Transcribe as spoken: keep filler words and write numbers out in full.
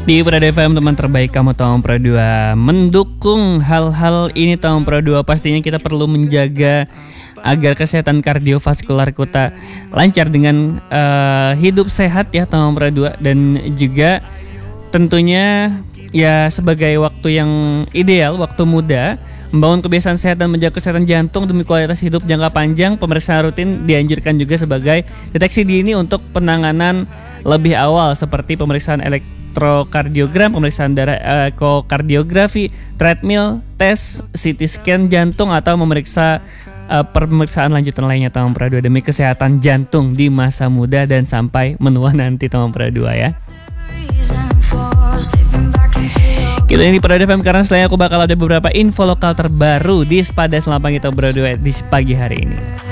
Di Prada F M, teman terbaik kamu tahun Pro dua. Mendukung hal-hal ini tahun Pro dua, pastinya kita perlu menjaga agar kesehatan kardiovaskular kita lancar dengan uh, hidup sehat ya tahun Pro dua. Dan juga tentunya ya sebagai waktu yang ideal, waktu muda, membangun kebiasaan sehat dan menjaga kesehatan jantung demi kualitas hidup jangka panjang. Pemeriksaan rutin dianjurkan juga sebagai deteksi dini untuk penanganan lebih awal, seperti pemeriksaan elektrokardiogram, pemeriksaan darah, ekokardiografi, treadmill, tes C T scan jantung, atau memeriksa uh, pemeriksaan lanjutan lainnya tahun Pro dua demi kesehatan jantung di masa muda dan sampai menua nanti tahun Pro dua ya. Kita ini Prada F M, karena setelahnya aku bakal ada beberapa info lokal terbaru di Sepada Selama kita berdua di pagi hari ini.